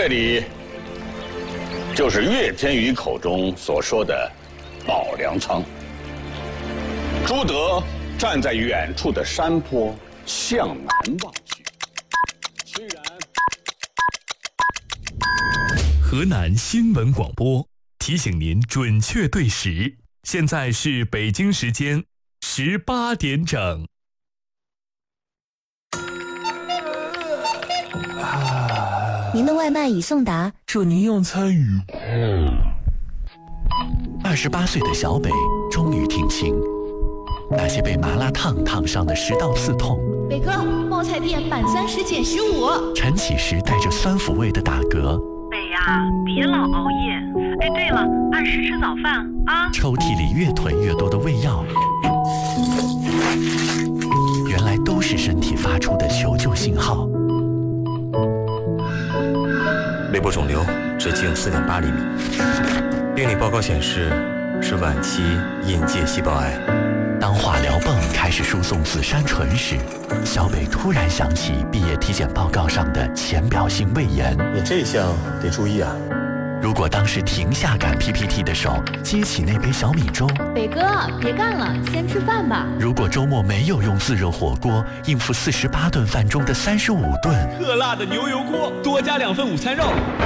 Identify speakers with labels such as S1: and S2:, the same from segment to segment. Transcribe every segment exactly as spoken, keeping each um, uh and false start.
S1: 这里就是岳天宇口中所说的宝粮仓。朱德站在远处的山坡向南望去，虽然
S2: 河南新闻广播提醒您准确对时，现在是北京时间十八点整。
S3: 您的外卖已送达，
S4: 祝您用餐愉快。
S5: 二十八岁的小北终于听清，那些被麻辣烫烫伤的食道刺痛。
S6: 北哥，冒菜店满三十减十五。
S5: 陈启时带着酸腐味的打嗝。
S7: 北呀，别老熬夜。哎，对了，按时吃早饭啊。
S5: 抽屉里越囤越多的胃药，原来都是身体发出的求救信号。
S8: 胃部肿瘤，直径四点八厘米，病理报告显示是晚期阴界细胞癌。
S5: 当化疗泵开始输送紫杉醇时，小北突然想起毕业体检报告上的浅表性胃炎。
S8: 你这项得注意啊！
S5: 如果当时停下赶 P P T 的手，接起那杯小米粥，
S6: 北哥，别干了，先吃饭吧。
S5: 如果周末没有用自热火锅应付四十八顿饭中的三十五顿，
S4: 特辣的牛油锅，多加两份午餐肉。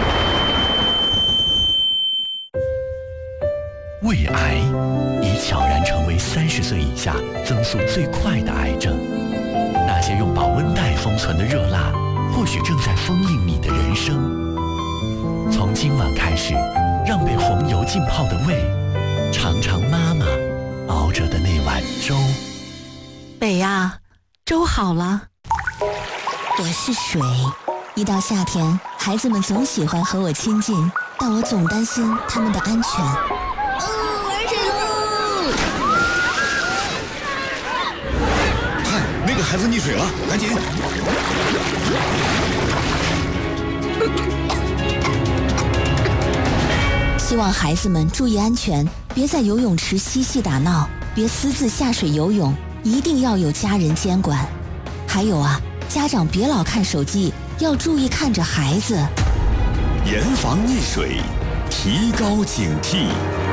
S5: 胃癌已悄然成为三十岁以下增速最快的癌症。那些用保温袋封存的热辣，或许正在封印你的人生。从今晚开始，让被红油浸泡的胃尝尝妈妈熬着的那碗粥。
S3: 北呀，粥好了。我是水，一到夏天，孩子们总喜欢和我亲近，但我总担心他们的安全。哦，玩水喽！
S9: 看，那个孩子溺水了，赶紧！
S3: 希望孩子们注意安全，别在游泳池嬉戏打闹，别私自下水游泳，一定要有家人监管。还有啊，家长别老看手机，要注意看着孩子。
S9: 严防溺水，提高警惕。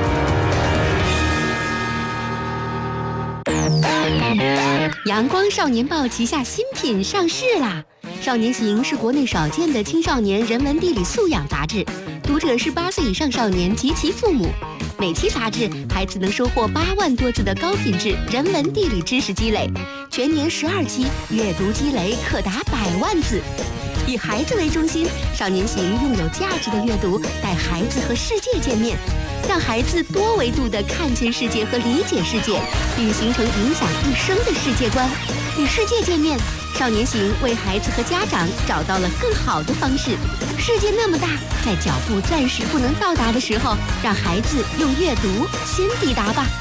S10: 阳光少年报旗下新品上市啦！少年行是国内少见的青少年人文地理素养杂志，读者是八岁以上少年及其父母。每期杂志，孩子能收获八万多字的高品质人文地理知识积累，全年十二期，阅读积累可达百万字。以孩子为中心，少年行用有价值的阅读带孩子和世界见面，让孩子多维度地看见世界和理解世界，并形成影响一生的世界观。与世界见面，少年行为孩子和家长找到了更好的方式。世界那么大，在脚步暂时不能到达的时候，让孩子用阅读先抵达吧。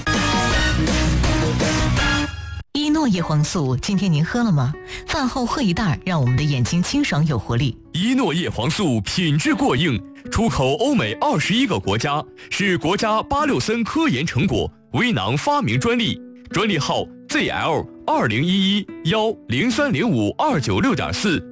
S11: 伊诺叶黄素，今天您喝了吗？饭后喝一袋，让我们的眼睛清爽有活力。
S2: 伊诺叶黄素品质过硬，出口欧美二十一个国家，是国家巴六森科研成果，微囊发明专利，专利号 Z L 二零一一幺零三零五二九六点四。